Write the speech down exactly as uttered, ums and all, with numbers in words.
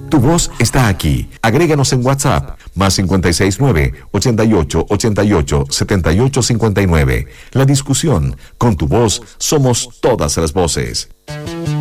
Tu voz está aquí. Agréganos en WhatsApp, más cinco seis nueve, ocho ocho, ocho ocho, siete ocho cinco nueve. La discusión, con tu voz, somos todas las voces.